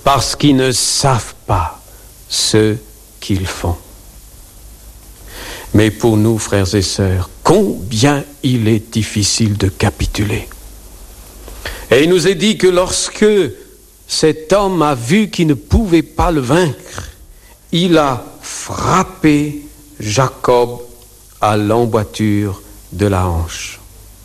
parce qu'ils ne savent pas ce qu'ils font. Mais pour nous, frères et sœurs, combien il est difficile de capituler. Et il nous est dit que lorsque cet homme a vu qu'il ne pouvait pas le vaincre, il a frappé Jacob à l'emboîture de la hanche.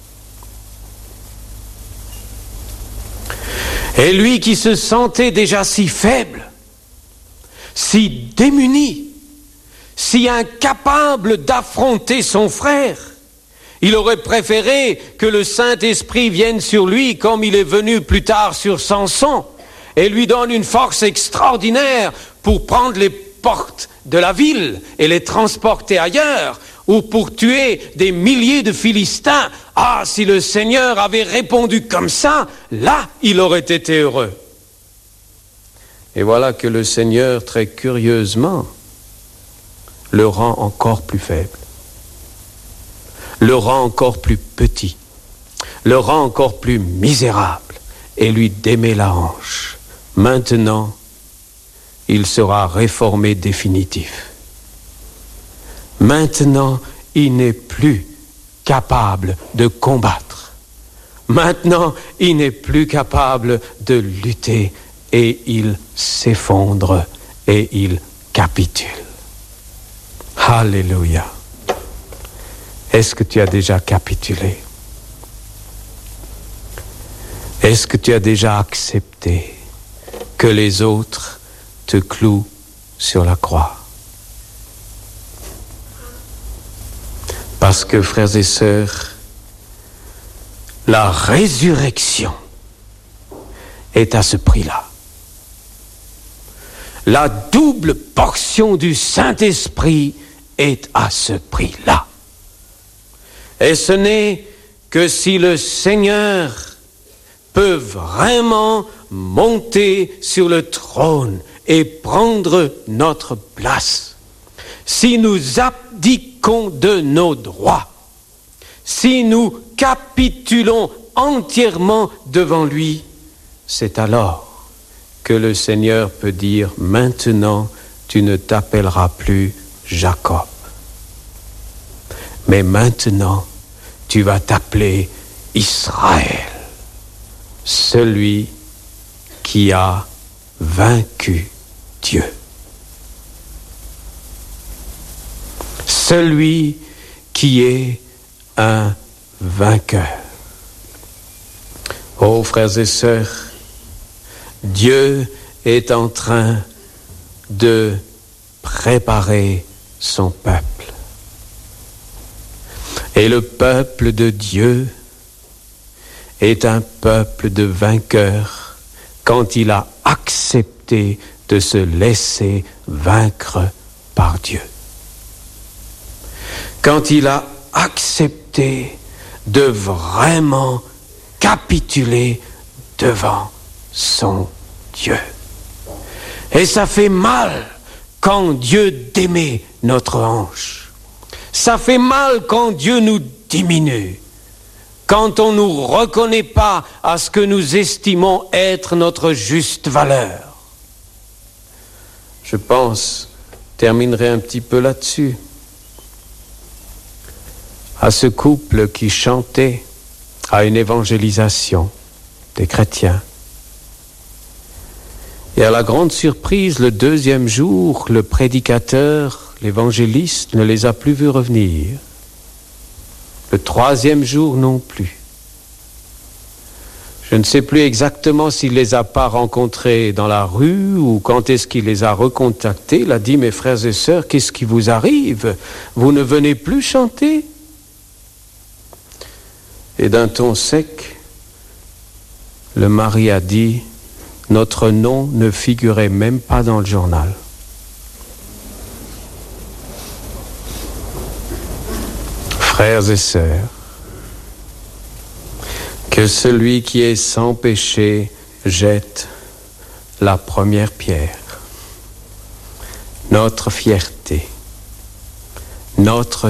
Et lui qui se sentait déjà si faible, si démuni, si incapable d'affronter son frère, il aurait préféré que le Saint-Esprit vienne sur lui comme il est venu plus tard sur Samson et lui donne une force extraordinaire pour prendre les portes de la ville et les transporter ailleurs, ou pour tuer des milliers de Philistins. Ah, si le Seigneur avait répondu comme ça, là, il aurait été heureux. Et voilà que le Seigneur, très curieusement, le rend encore plus faible, le rend encore plus petit, le rend encore plus misérable, et lui démet la hanche. Maintenant, il sera réformé définitif. Maintenant, il n'est plus capable de combattre. Maintenant, il n'est plus capable de lutter et il s'effondre et il capitule. Alléluia. Est-ce que tu as déjà capitulé? Est-ce que tu as déjà accepté que les autres te clouent sur la croix? Parce que, frères et sœurs, la résurrection est à ce prix-là. La double portion du Saint-Esprit est à ce prix-là. Et ce n'est que si le Seigneur peut vraiment monter sur le trône et prendre notre place, si nous abdiquons de nos droits, si nous capitulons entièrement devant lui, c'est alors que le Seigneur peut dire: maintenant, tu ne t'appelleras plus Jacob, mais maintenant, tu vas t'appeler Israël, celui qui a vaincu Dieu. Celui qui est un vainqueur. Oh, frères et sœurs, Dieu est en train de préparer son peuple. Et le peuple de Dieu est un peuple de vainqueurs quand il a accepté de se laisser vaincre par Dieu. Quand il a accepté de vraiment capituler devant son Dieu. Et ça fait mal quand Dieu démet notre hanche. Ça fait mal quand Dieu nous diminue. Quand on ne nous reconnaît pas à ce que nous estimons être notre juste valeur. Je terminerai un petit peu là-dessus. À ce couple qui chantait à une évangélisation des chrétiens. Et à la grande surprise, le deuxième jour, le prédicateur, l'évangéliste, ne les a plus vus revenir. Le troisième jour non plus. Je ne sais plus exactement s'il ne les a pas rencontrés dans la rue ou quand est-ce qu'il les a recontactés. Il a dit: mes frères et sœurs, qu'est-ce qui vous arrive? Vous ne venez plus chanter? Et d'un ton sec, le mari a dit: notre nom ne figurait même pas dans le journal. Frères et sœurs, que celui qui est sans péché jette la première pierre. Notre fierté, notre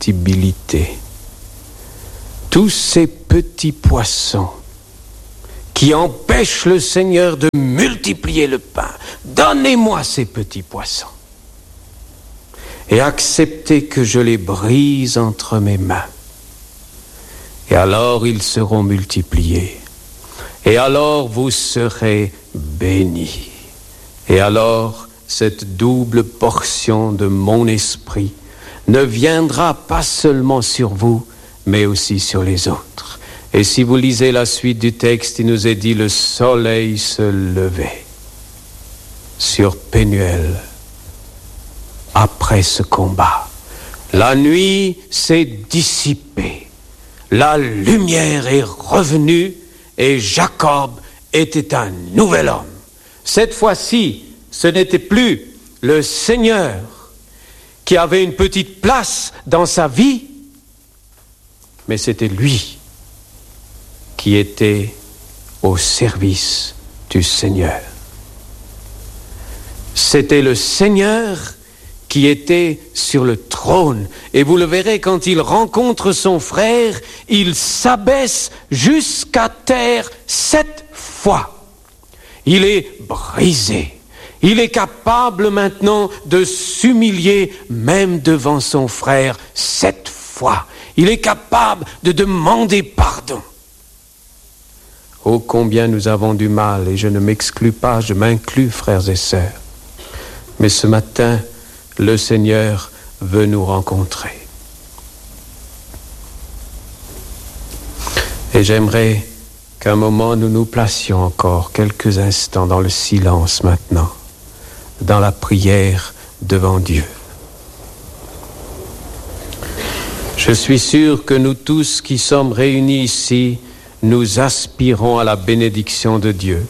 susceptibilité, tous ces petits poissons qui empêche le Seigneur de multiplier le pain. Donnez-moi ces petits poissons. Et acceptez que je les brise entre mes mains. Et alors ils seront multipliés. Et alors vous serez bénis. Et alors cette double portion de mon esprit ne viendra pas seulement sur vous, mais aussi sur les autres. Et si vous lisez la suite du texte, il nous est dit, le soleil se levait sur Pénuel après ce combat. La nuit s'est dissipée, la lumière est revenue et Jacob était un nouvel homme. Cette fois-ci, ce n'était plus le Seigneur qui avait une petite place dans sa vie, mais c'était lui qui était au service du Seigneur. C'était le Seigneur qui était sur le trône. Et vous le verrez, quand il rencontre son frère, il s'abaisse jusqu'à terre 7 fois. Il est brisé. Il est capable maintenant de s'humilier même devant son frère 7 fois. Il est capable de demander pardon. Oh, combien nous avons du mal, et je ne m'exclus pas, je m'inclus, frères et sœurs. Mais ce matin, le Seigneur veut nous rencontrer. Et j'aimerais qu'à un moment nous nous placions encore quelques instants dans le silence maintenant, dans la prière devant Dieu. Je suis sûr que nous tous qui sommes réunis ici, nous aspirons à la bénédiction de Dieu.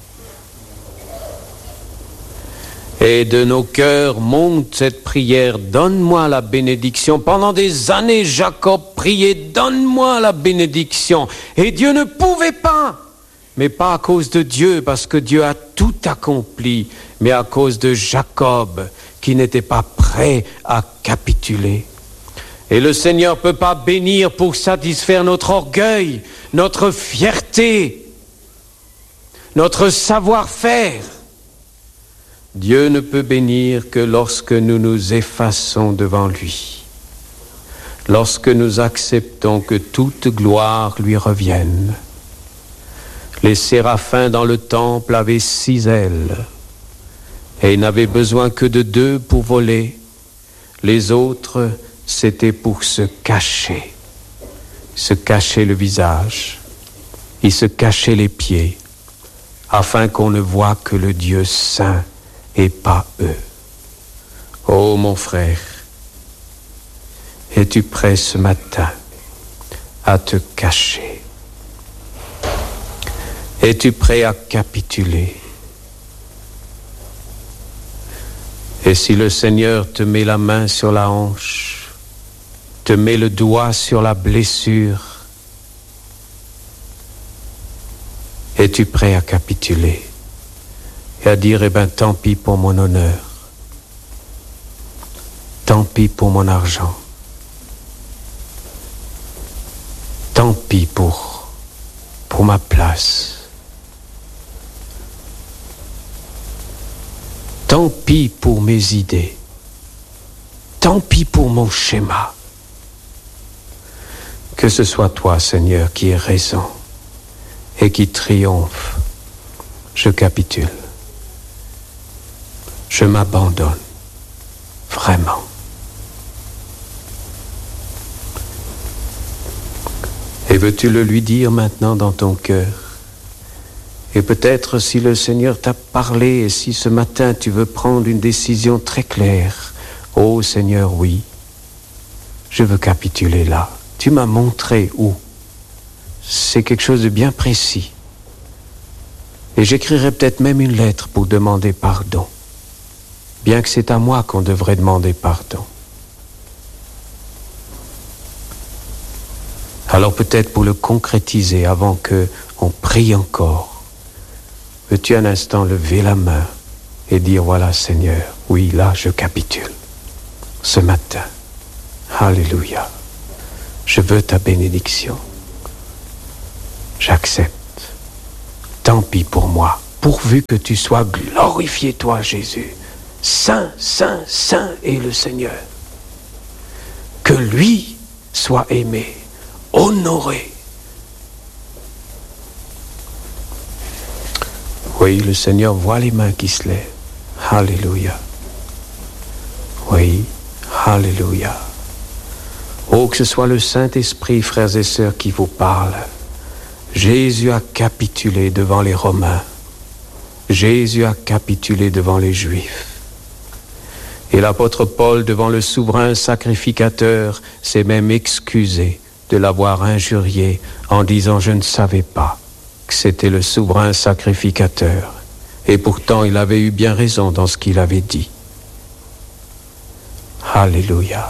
Et de nos cœurs monte cette prière, donne-moi la bénédiction. Pendant des années, Jacob priait, donne-moi la bénédiction. Et Dieu ne pouvait pas, mais pas à cause de Dieu, parce que Dieu a tout accompli, mais à cause de Jacob, qui n'était pas prêt à capituler. Et le Seigneur ne peut pas bénir pour satisfaire notre orgueil, notre fierté, notre savoir-faire. Dieu ne peut bénir que lorsque nous nous effaçons devant lui, lorsque nous acceptons que toute gloire lui revienne. Les séraphins dans le temple avaient 6 ailes, et ils n'avaient besoin que de 2 pour voler. Les autres, c'était pour se cacher le visage, ils se cachaient les pieds, afin qu'on ne voie que le Dieu saint et pas eux. Oh mon frère, es-tu prêt ce matin à te cacher? Es-tu prêt à capituler? Et si le Seigneur te met la main sur la hanche, te met le doigt sur la blessure, es-tu prêt à capituler et à dire, eh bien, tant pis pour mon honneur, tant pis pour mon argent, tant pis pour ma place, tant pis pour mes idées, tant pis pour mon schéma. Que ce soit toi, Seigneur, qui aies raison et qui triomphe. Je capitule. Je m'abandonne. Vraiment. Et veux-tu le lui dire maintenant dans ton cœur? Et peut-être si le Seigneur t'a parlé et si ce matin tu veux prendre une décision très claire. Oh Seigneur, oui, je veux capituler là. Tu m'as montré où. C'est quelque chose de bien précis. Et j'écrirai peut-être même une lettre pour demander pardon. Bien que c'est à moi qu'on devrait demander pardon. Alors peut-être pour le concrétiser avant qu'on prie encore, veux-tu un instant lever la main et dire, voilà Seigneur, oui, là je capitule. Ce matin. Alléluia. Je veux ta bénédiction. J'accepte. tant pis pour moi, pourvu que tu sois glorifié, toi, Jésus. Saint, saint, saint est le Seigneur. Que lui soit aimé, honoré. Oui, le Seigneur voit les mains qui se lèvent. Alléluia. Oui, alléluia. Oh, que ce soit le Saint-Esprit, frères et sœurs, qui vous parle. Jésus a capitulé devant les Romains. Jésus a capitulé devant les Juifs. Et l'apôtre Paul, devant le souverain sacrificateur, s'est même excusé de l'avoir injurié en disant « Je ne savais pas que c'était le souverain sacrificateur. » Et pourtant, il avait eu bien raison dans ce qu'il avait dit. Alléluia.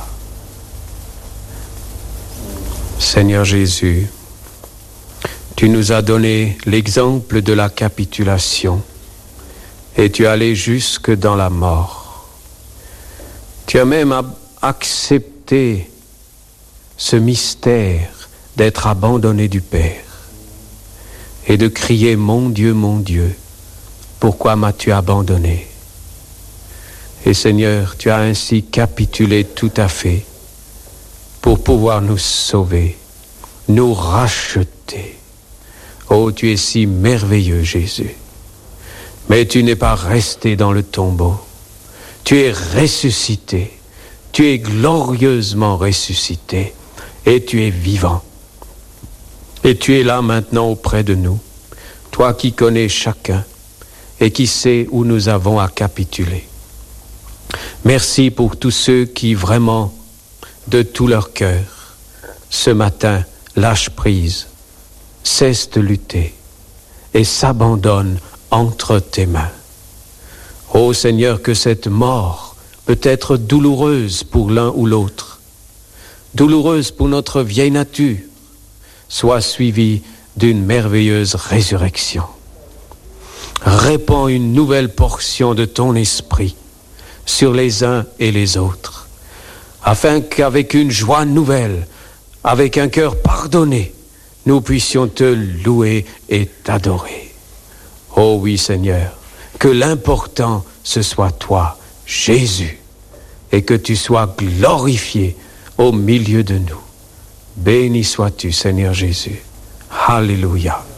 Seigneur Jésus, tu nous as donné l'exemple de la capitulation et tu es allé jusque dans la mort. Tu as même accepté ce mystère d'être abandonné du Père et de crier « Mon Dieu, pourquoi m'as-tu abandonné ?» Et Seigneur, tu as ainsi capitulé tout à fait pour pouvoir nous sauver, nous racheter. Oh, tu es si merveilleux, Jésus. Mais tu n'es pas resté dans le tombeau. Tu es ressuscité. Tu es glorieusement ressuscité. Et tu es vivant. Et tu es là maintenant auprès de nous. Toi qui connais chacun et qui sais où nous avons à capituler. Merci pour tous ceux qui vraiment, de tout leur cœur, ce matin, lâchent prise, cessent de lutter et s'abandonnent entre tes mains. Ô Seigneur, que cette mort peut être douloureuse pour l'un ou l'autre, douloureuse pour notre vieille nature, soit suivie d'une merveilleuse résurrection. Répands une nouvelle portion de ton esprit sur les uns et les autres, afin qu'avec une joie nouvelle, avec un cœur pardonné, nous puissions te louer et t'adorer. Oh oui, Seigneur, que l'important, ce soit toi, Jésus, et que tu sois glorifié au milieu de nous. Béni sois-tu, Seigneur Jésus. Alléluia.